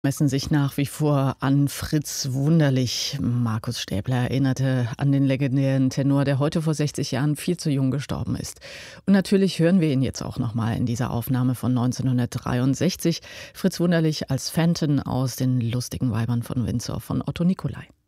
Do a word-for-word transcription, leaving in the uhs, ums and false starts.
Messen sich nach wie vor an Fritz Wunderlich. Markus Stäbler erinnerte an den legendären Tenor, der heute vor sechzig Jahren viel zu jung gestorben ist. Und natürlich hören wir ihn jetzt auch nochmal in dieser Aufnahme von neunzehnhundertdreiundsechzig. Fritz Wunderlich als Fenton aus den lustigen Weibern von Windsor von Otto Nicolai.